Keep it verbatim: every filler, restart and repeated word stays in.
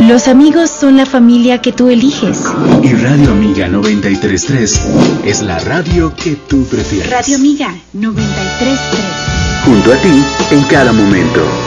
Los amigos son la familia que tú eliges. Y Radio Amiga noventa y tres punto tres es la radio que tú prefieres. Radio Amiga noventa y tres punto tres. Junto a ti en cada momento.